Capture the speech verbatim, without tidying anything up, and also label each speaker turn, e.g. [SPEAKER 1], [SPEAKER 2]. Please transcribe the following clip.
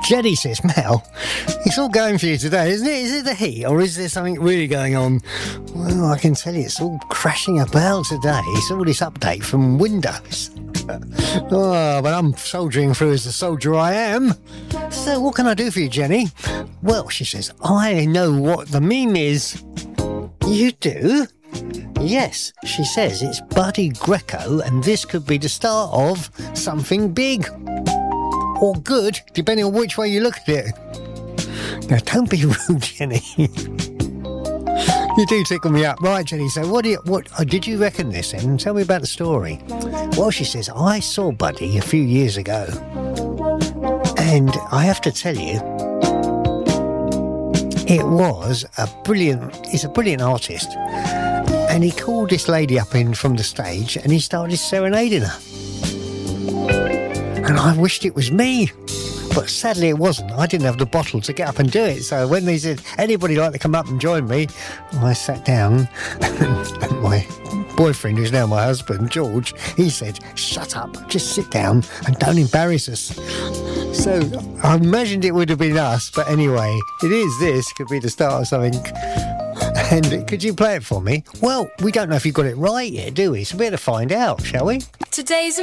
[SPEAKER 1] Jenny says, Mel, it's all going for you today, isn't it? Is it the heat or is there something really going on? Well, I can tell you it's all crashing about today. It's all this update from Windows. Oh, but I'm soldiering through as the soldier I am. So what can I do for you, Jenny? Well, she says, I know what the meme is. You do? Yes, she says it's Buddy Greco and this could be the start of something big. Or good, depending on which way you look at it. Now, don't be rude, Jenny. You do tickle me up. Right, Jenny, so what, do you, what oh, did you reckon this then? Tell me about the story. Well, she says, I saw Buddy a few years ago. And I have to tell you, it was a brilliant, he's a brilliant artist. And he called this lady up in from the stage and he started serenading her. And I wished it was me. But sadly it wasn't. I didn't have the bottle to get up and do it. So when they said, anybody like to come up and join me, I sat down and my boyfriend, who's now my husband, George, he said, shut up, just sit down and don't embarrass us. So I imagined it would have been us, but anyway, it is this, could be the start of something. And could you play it for me? Well, we don't know if you got it right yet, do we? So we better find out, shall we?
[SPEAKER 2] Today's